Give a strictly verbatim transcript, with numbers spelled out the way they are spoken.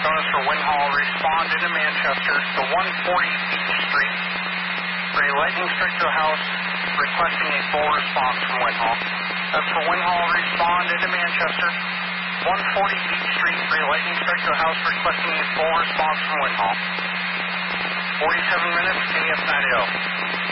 Bonus for Winhall, respond into Manchester to one forty Beach Street. Ray Lightning strike to the house, requesting a full response from Winhall. That's for Winhall, respond into Manchester. one forty Beach Street, Ray Lightning strike to the house, requesting a full response from Winhall. forty-seven minutes, K F ninety.